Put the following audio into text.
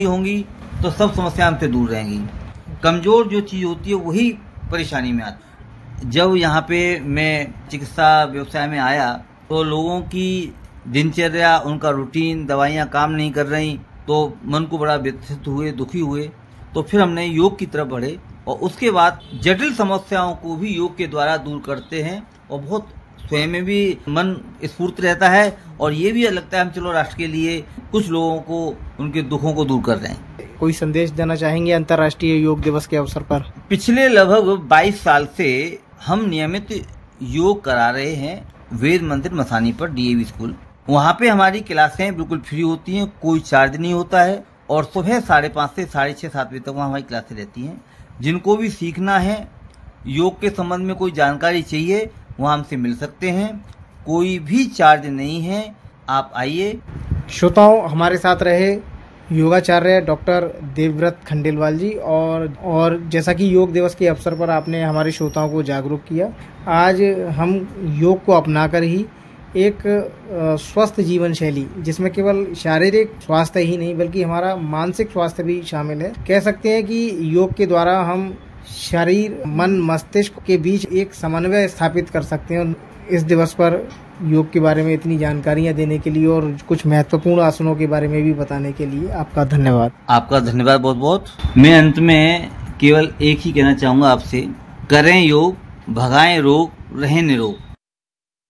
होंगी तो सब समस्या हमसे दूर रहेंगी। कमजोर जो चीज होती है वही परेशानी में आती है। जब यहाँ पे मैं चिकित्सा व्यवसाय में आया तो लोगों की दिनचर्या, उनका रूटीन, दवाइयाँ काम नहीं कर रही तो मन को बड़ा व्यथित हुए, दुखी हुए। तो फिर हमने योग की तरफ बढ़े और उसके बाद जटिल समस्याओं को भी योग के द्वारा दूर करते हैं और बहुत स्वयं में भी मन स्फूर्त रहता है और ये भी लगता है हम चलो राष्ट्र के लिए कुछ लोगों को उनके दुखों को दूर कर रहे हैं। कोई संदेश देना चाहेंगे अंतर्राष्ट्रीय योग दिवस के अवसर पर? पिछले लगभग 22 साल से हम नियमित योग करा रहे हैं वेद मंदिर मसानी पर डीएवी स्कूल। वहाँ पे हमारी क्लासें बिल्कुल फ्री होती हैं, कोई चार्ज नहीं होता है और सुबह 5:30 से 6:30-7 बजे तक वहाँ हमारी क्लासें रहती हैं। जिनको भी सीखना है, योग के संबंध में कोई जानकारी चाहिए, वहाँ हमसे मिल सकते हैं। कोई भी चार्ज नहीं है, आप आइए। श्रोताओं, हमारे साथ रहे योगाचार्य डॉक्टर देवव्रत खंडेलवाल जी और जैसा कि योग दिवस के अवसर पर आपने हमारे श्रोताओं को जागरूक किया, आज हम योग को अपनाकर ही एक स्वस्थ जीवन शैली जिसमें केवल शारीरिक स्वास्थ्य ही नहीं बल्कि हमारा मानसिक स्वास्थ्य भी शामिल है, कह सकते हैं कि योग के द्वारा हम शरीर, मन, मस्तिष्क के बीच एक समन्वय स्थापित कर सकते हैं। इस दिवस पर योग के बारे में इतनी जानकारियां देने के लिए और कुछ महत्वपूर्ण आसनों के बारे में भी बताने के लिए आपका धन्यवाद। आपका धन्यवाद बहुत बहुत। मैं अंत में केवल एक ही कहना चाहूँगा आपसे, करें योग, भगाएं रोग, रहें निरोग।